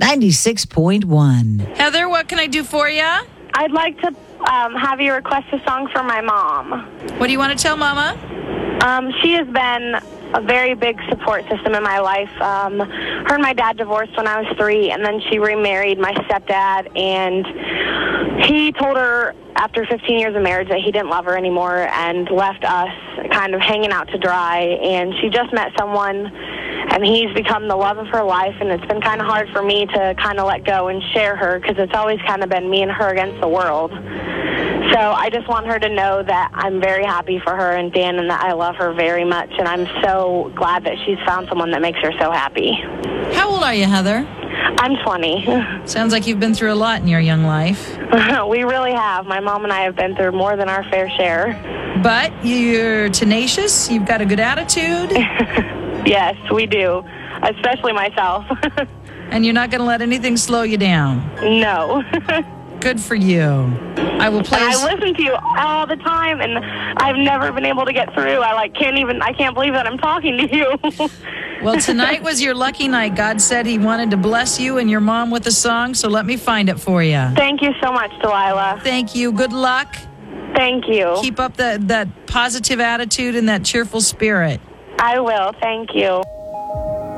96.1. Heather, what can I do for you? I'd like to have you request a song for my mom. What do you want to tell Mama? She has been a very big support system in my life. Her and my dad divorced when I was 3, and then she remarried my stepdad, and he told her after 15 years of marriage that he didn't love her anymore and left us kind of hanging out to dry, and she just met someone, and he's become the love of her life, and it's been kind of hard for me to kind of let go and share her because it's always kind of been me and her against the world. So I just want her to know that I'm very happy for her and Dan and that I love her very much, and I'm so glad that she's found someone that makes her so happy. How old are you, Heather? I'm 20. Sounds like you've been through a lot in your young life. We really have. My mom and I have been through more than our fair share. But you're tenacious. You've got a good attitude. Yes, we do, especially myself. And you're not going to let anything slow you down. No. Good for you. I will play. And I listen to you all the time, and I've never been able to get through. I can't believe that I'm talking to you. Well, tonight was your lucky night. God said he wanted to bless you and your mom with a song, so let me find it for you. Thank you so much, Delilah. Thank you. Good luck. Thank you. Keep up that positive attitude and that cheerful spirit. I will. Thank you.